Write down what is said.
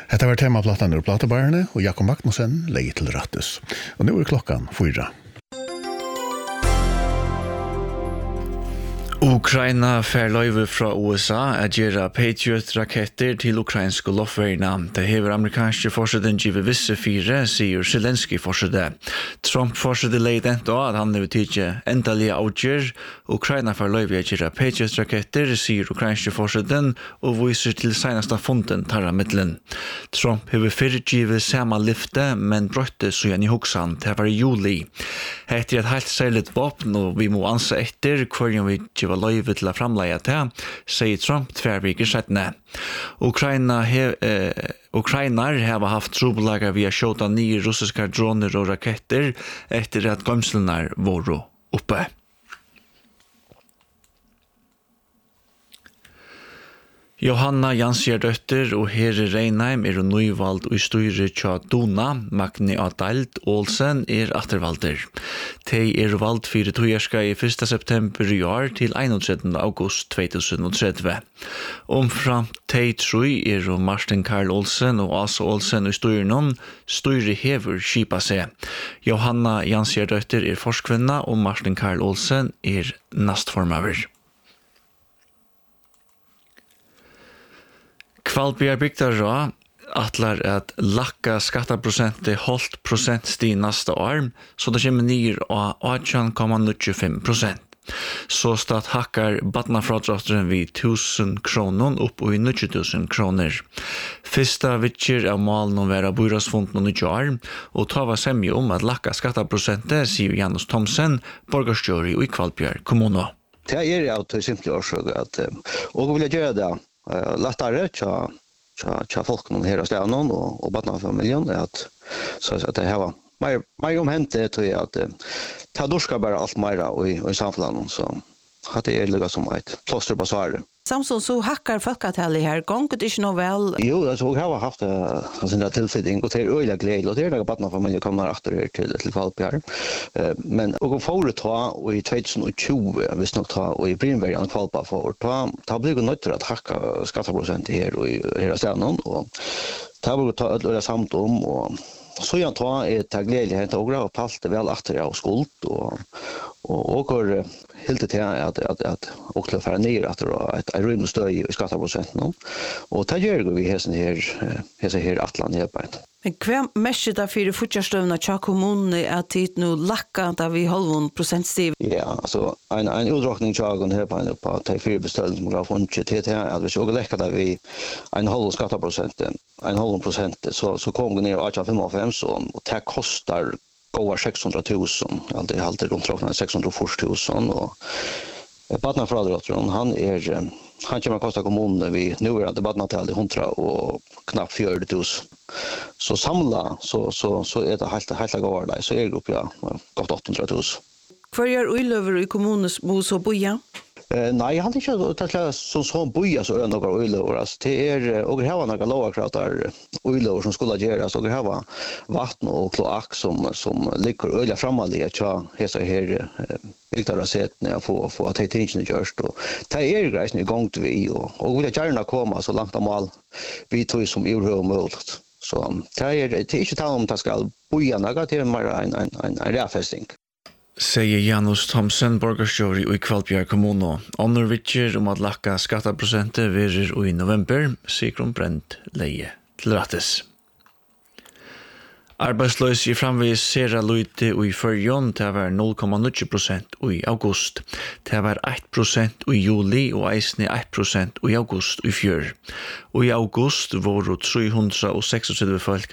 Detta var temaplattan ur Platebarne och Jakob Magnussen lägger till rattes. Och nu är klockan 4. Ukraina får løyve fra USA at gjøre Patriot-raketter til ukrainske luftverna. Det hever amerikanske forsiden givet visse 4, sier Zelensky forsiden. Trump forsiden leident av at han vil tidje endelig avgjør. Ukraina får løyve at gjøre Patriot-raketter, sier ukrainske forsiden, og viser til seneste fonden tarra middelen. Trump hever fyrtgivet samme lyfte, men brøtte så igjen i hoksan til var i juli. Etter et helt særlig våpen, og vi må anse etter hver vi var løyve til å framleie til, sier Trump 2 veker settene. Ukrainar har haft trobelager via skjøta nye russiske droner og raketter etter at gømslene var oppe. Johanna Jansjerdøtter og Heri Reinheim nyvalgt og styret tja Dona, Magni Adalt Olsen attervalder. De valgt 4 togerska i 1. september i år til 31. august 2030. Omframt de 3 Martin Karl Olsen og Asa Olsen i styret hever skipa seg. Johanna Jansjerdøtter forskvinna og Martin Karl Olsen nastformaver. Kvalbjær bygdara atlar at lakka skattaprosentet 0,5% sti nasta år, så det kommer nyer av 18,95%. Så stat hakkar badnafradratteren vid 1.000 kroner opp i 90.000 kroner. Fyrsta vittjer av malen å være byrasfonden og 90 år, og ta var semje om at lakka skattaprosentet, sier Janus Thomsen, borgarstjóri i Kvalbjær kommune. Det av til simpel årsøk at, og vil jeg gjøre det, lättare tja folk här hos länen och barnfamiljen att så att det här var mer omhänt det tror jag att ta dorska bara allt mera och i samhället så att det ligger som ett plåster på svaret. Samson så hackar folkatallet här gångt inte nog väl. Jo, alltså jag har haft en där tillfällig och det är öliga glädje och det är barnfamiljen kommer efter till Kvalbjär. Men och får ta och i 2020 visst nog ta och i Brinbergen Kvalbjär för ta blir nöjt att hacka skatteprocent här och i hela stan och ta blir ta alla samt om och så jag tar ett glädje och grå palt väl efter jag skuld och helt till att också för ner att ett rymd stöd i skatteprocenten och ta gör vi här Atlant hjälpa. Men kvem mest där för fortsättningen att kommunen att det nu lacka där vi 0,5% stiv. Ja, alltså en utdragning jag här på ta för beställning som går från till att vi ska läcka där vi 1,5 skatteprocenten 1,5% så kommer det ner 18,5 så och det kostar over 600.000, alltid runt 640.000 och barnafradrattaren han kommer att kosta kommunen vid nuvarande barnatal 100 och knappt 40.000. Så samla så är det helt gåvar där så är det upp gott 800.000. Kvar gör Ullöver i kommunens bos och boja? Nej, han inte så boja så är några Ullöver. Det är och här var några lågkratar Ullöver som skulle göras och här var vatten och kloak som ligger öliga framåt så här Victor har sett när jag får att det inte görs då. Det är grejen igång till vi och vill gärna komma så långt mål vi tog som euro möjligt. Så det är inte tal om att ska boja några till mer en räfästning. Säger Janus Thomsen, borgarstjóri i Kvalbjær kommune. Annor vittjer om at lakka skattaprosentet verer i november, sikron brent leie til rattes. Arbeidsløs i framvis sera løyte i førjon til var 0,9% i august. Til var 1% i juli og eisne 1% i august i fjør. Og i august var 336 folk